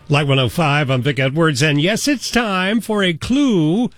Light 105, I'm Vic Edwards, and yes, it's time for a clue,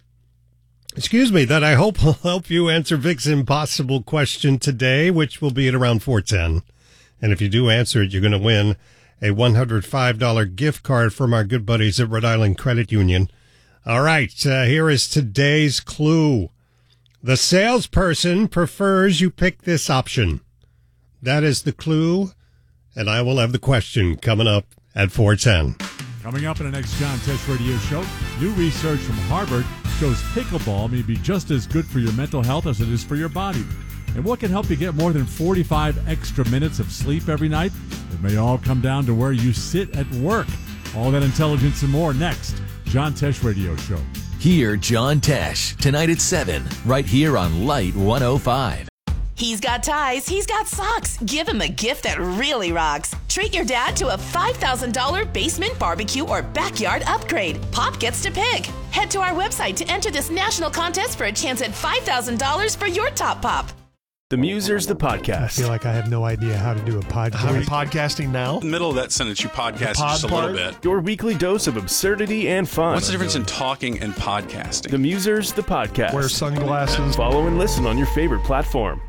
that I hope will help you answer Vic's impossible question today, which will be at around 4:10. And if you do answer it, you're going to win a $105 gift card from our good buddies at Rhode Island Credit Union. All right, here is today's clue. The salesperson prefers you pick this option. That is the clue, and I will have the question coming up at 4:10. Coming up in the next John Tesh Radio Show, new research from Harvard shows pickleball may be just as good for your mental health as it is for your body. And what can help you get more than 45 extra minutes of sleep every night? It may all come down to where you sit at work. All that intelligence and more next. John Tesh Radio Show. Hear John Tesh tonight at 7, right here on Light 105. He's got ties, he's got socks. Give him a gift that really rocks. Treat your dad to a $5,000 basement barbecue or backyard upgrade. Pop gets to pick. Head to our website to enter this national contest for a chance at $5,000 for your top pop. The Musers, the podcast. I feel like I have no idea how to do a podcast. Are we podcasting now? In the middle of that sentence, you podcast just a little bit. Your weekly dose of absurdity and fun. What's the difference in talking and podcasting? The Musers, the podcast. Wear sunglasses. Follow and listen on your favorite platform.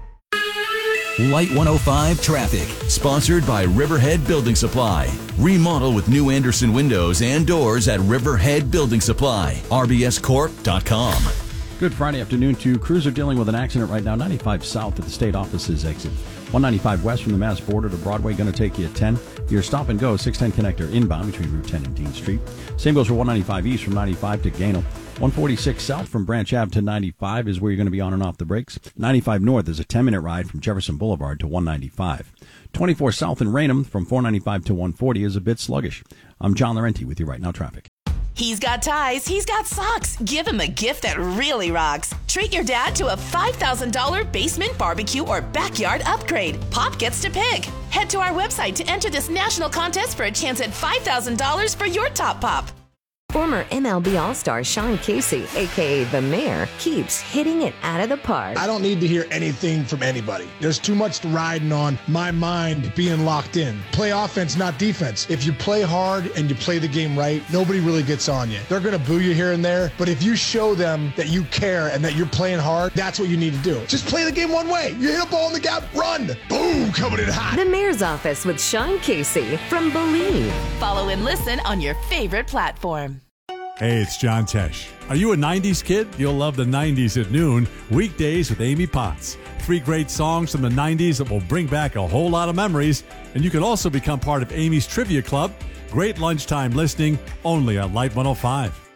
Light 105 Traffic, sponsored by Riverhead Building Supply. Remodel with new Anderson windows and doors at Riverhead Building Supply. RBScorp.com. Good Friday afternoon to crews are dealing with an accident right now. 95 south at the state offices exit. 195 west from the Mass border to Broadway, going to take you at 10. Your stop and go 610 connector inbound between Route 10 and Dean Street. Same goes for 195 east from 95 to Gainell. 146 south from Branch Ave to 95 is where you're going to be on and off the brakes. 95 north is a 10-minute ride from Jefferson Boulevard to 195. 24 south in Raynham from 495 to 140 is a bit sluggish. I'm John Laurenti with you right now, traffic. He's got ties, he's got socks. Give him a gift that really rocks. Treat your dad to a $5,000 basement barbecue or backyard upgrade. Pop gets to pick. Head to our website to enter this national contest for a chance at $5,000 for your top pop. Former MLB All-Star Sean Casey, a.k.a. The Mayor, keeps hitting it out of the park. I don't need to hear anything from anybody. There's too much riding on my mind being locked in. Play offense, not defense. If you play hard and you play the game right, nobody really gets on you. They're going to boo you here and there, but if you show them that you care and that you're playing hard, that's what you need to do. Just play the game one way. You hit a ball in the gap, run. Boom, coming in hot. The Mayor's Office with Sean Casey from Believe. Follow and listen on your favorite platform. Hey, it's John Tesh. Are you a 90s kid? You'll love the 90s at noon, weekdays with Amy Potts. 3 great songs from the 90s that will bring back a whole lot of memories. And you can also become part of Amy's Trivia Club. Great lunchtime listening, only on Light 105.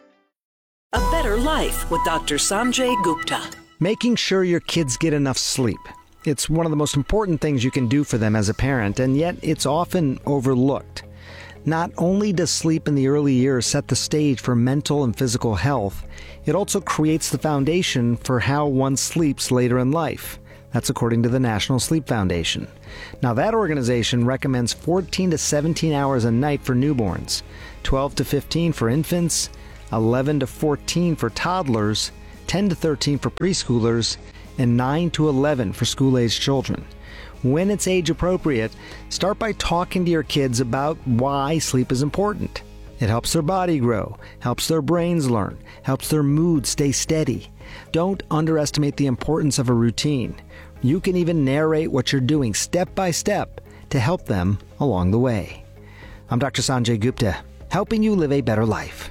A Better Life with Dr. Sanjay Gupta. Making sure your kids get enough sleep. It's one of the most important things you can do for them as a parent, and yet it's often overlooked. Not only does sleep in the early years set the stage for mental and physical health, it also creates the foundation for how one sleeps later in life. That's according to the National Sleep Foundation. Now, that organization recommends 14 to 17 hours a night for newborns, 12 to 15 for infants, 11 to 14 for toddlers, 10 to 13 for preschoolers, and 9 to 11 for school-aged children. When it's age appropriate, start by talking to your kids about why sleep is important. It helps their body grow, helps their brains learn, helps their mood stay steady. Don't underestimate the importance of a routine. You can even narrate what you're doing step by step to help them along the way. I'm Dr. Sanjay Gupta, helping you live a better life.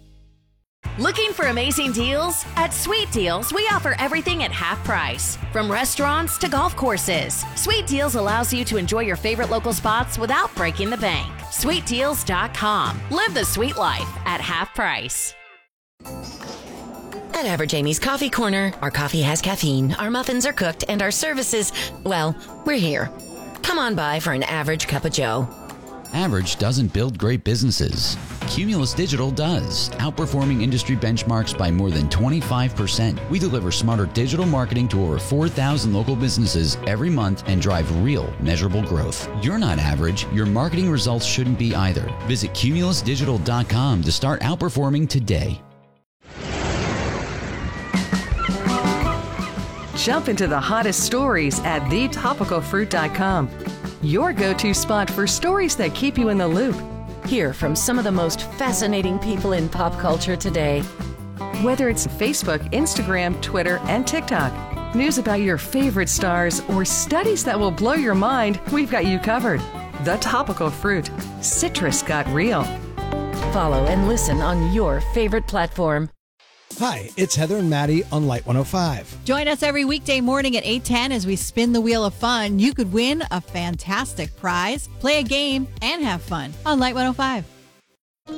Looking for amazing deals? At Sweet Deals, we offer everything at half price. From restaurants to golf courses, Sweet Deals allows you to enjoy your favorite local spots without breaking the bank. SweetDeals.com. Live the sweet life at half price. At Average Amy's Coffee Corner, our coffee has caffeine, our muffins are cooked, and our services, well, we're here. Come on by for an average cup of joe. Average doesn't build great businesses. Cumulus Digital does, outperforming industry benchmarks by more than 25%. We deliver smarter digital marketing to over 4,000 local businesses every month and drive real, measurable growth. You're not average. Your marketing results shouldn't be either. Visit cumulusdigital.com to start outperforming today. Jump into the hottest stories at thetopicalfruit.com. Your go-to spot for stories that keep you in the loop. Hear from some of the most fascinating people in pop culture today. Whether it's Facebook, Instagram, Twitter, and TikTok, news about your favorite stars, or studies that will blow your mind, we've got you covered. The Topical Fruit. Citrus got real. Follow and listen on your favorite platform. Hi, it's Heather and Maddie on Light 105. Join us every weekday morning at 8:10 as we spin the wheel of fun. You could win a fantastic prize, play a game, and have fun on Light 105.